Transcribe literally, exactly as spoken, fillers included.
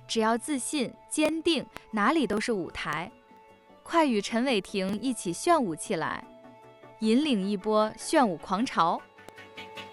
只要自信、坚定，哪里都是舞台。快与陈伟霆一起炫舞起来，引领一波炫舞狂潮。